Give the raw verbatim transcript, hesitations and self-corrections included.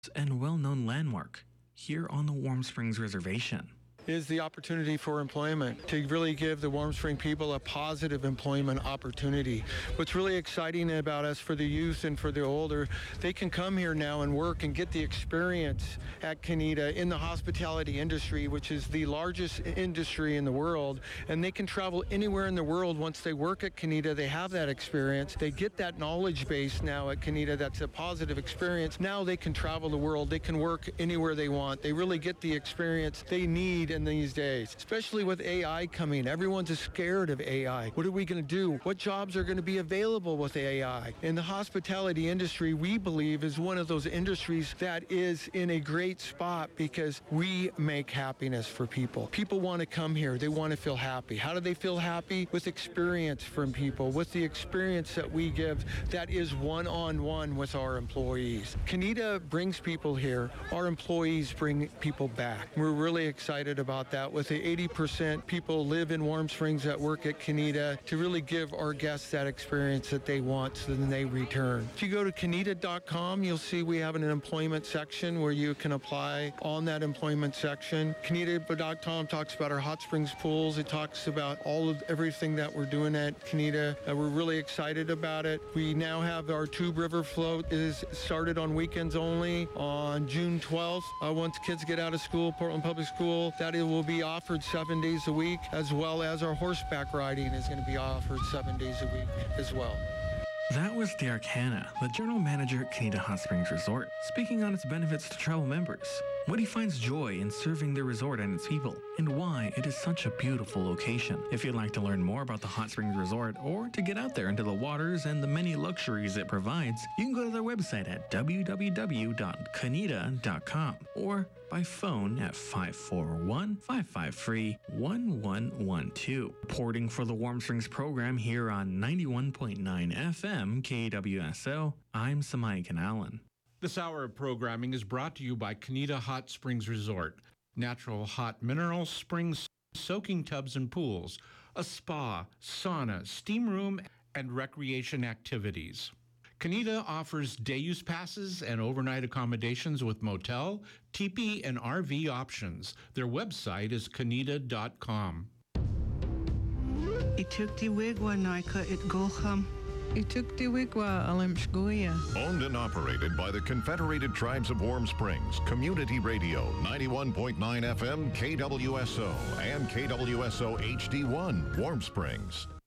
and well-known landmark here on the Warm Springs Reservation is the opportunity for employment, to really give the Warm Spring people a positive employment opportunity. What's really exciting about us for the youth and for the older, they can come here now and work and get the experience at Kenita in the hospitality industry, which is the largest industry in the world, and they can travel anywhere in the world once they work at Kenita. They have that experience. They get that knowledge base now at Kenita. That's a positive experience. Now they can travel the world. They can work anywhere they want. They really get the experience they need in these days, especially with A I coming. Everyone's scared of A I. What are we going to do? What jobs are going to be available with A I? In the hospitality industry, we believe, is one of those industries that is in a great spot because we make happiness for people. People want to come here. They want to feel happy. How do they feel happy? With experience from people, with the experience that we give that is one-on-one with our employees. Kenita brings people here. Our employees bring people back. We're really excited about that. With the eighty percent people live in Warm Springs that work at Kenita, to really give our guests that experience that they want so then they return. If you go to kenita dot com, you'll see we have an employment section where you can apply on that employment section. kenita dot com talks about our hot springs pools. It talks about all of everything that we're doing at Kenita. Uh, we're really excited about it. We now have our Tube River float. It is started on weekends only on June twelfth. Uh, once kids get out of school, Portland Public School, that it will be offered seven days a week, as well as our horseback riding is going to be offered seven days a week as well. That was Derek Hanna, the general manager at Kenita Hot Springs Resort, speaking on its benefits to travel members, what he finds joy in serving the resort and its people, and why it is such a beautiful location. If you'd like to learn more about the Hot Springs Resort or to get out there into the waters and the many luxuries it provides, you can go to their website at w w w dot kenita dot com or by phone at five four one, five five three, one one one two. Reporting for the Warm Springs program here on ninety-one point nine F M K W S O, I'm Samaikan Allen. This hour of programming is brought to you by Kenita Hot Springs Resort. Natural hot mineral springs, soaking tubs and pools, a spa, sauna, steam room, and recreation activities. Kenita offers day-use passes and overnight accommodations with motel, teepee, and R V options. Their website is kenita dot com. Ituktiwigwa naika itgolcham. Ituktiwigwa alimshguya. Owned and operated by the Confederated Tribes of Warm Springs, Community Radio, ninety-one point nine F M K W S O and K W S O H D one, Warm Springs.